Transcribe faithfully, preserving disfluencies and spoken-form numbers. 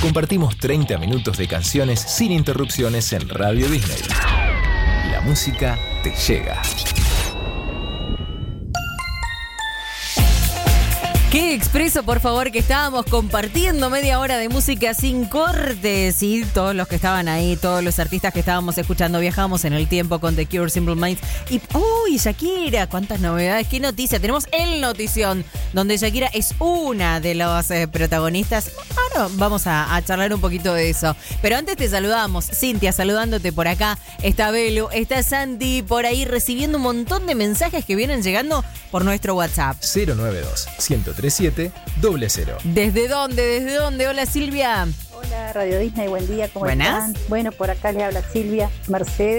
compartimos treinta minutos de canciones sin interrupciones en Radio Disney. La música te llega. Qué expreso, por favor, que estábamos compartiendo media hora de música sin cortes. Y todos los que estaban ahí, todos los artistas que estábamos escuchando, viajamos en el tiempo con The Cure, Simple Minds. Y, uy, Shakira, cuántas novedades, qué noticia. Tenemos el Notición, donde Shakira es una de las eh, protagonistas. Ahora vamos a, a charlar un poquito de eso. Pero antes te saludamos, Cintia, saludándote por acá. Está Belu, está Santi por ahí recibiendo un montón de mensajes que vienen llegando por nuestro WhatsApp. cero nueve dos, uno cero tres siete, cero cero. ¿Desde dónde? ¿Desde dónde? Hola, Silvia. Hola, Radio Disney, buen día, ¿cómo Buenas. están? Bueno, por acá les habla Silvia Mercedes.